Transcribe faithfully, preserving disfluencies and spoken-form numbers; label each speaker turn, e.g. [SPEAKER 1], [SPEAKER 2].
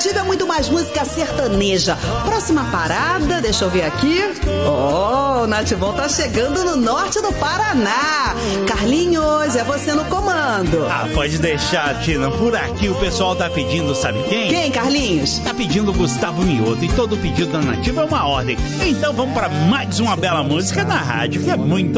[SPEAKER 1] Nativa é muito mais música sertaneja. Próxima parada, deixa eu ver aqui. Oh, o Nativão tá chegando no norte do Paraná. Carlinhos, é você no comando.
[SPEAKER 2] Ah, pode deixar, Tina. Por aqui o pessoal tá pedindo, sabe quem?
[SPEAKER 1] Quem, Carlinhos?
[SPEAKER 2] Tá pedindo Gustavo Mioto, e todo pedido da Nativa é uma ordem. Então vamos para mais uma bela música na rádio, que é muito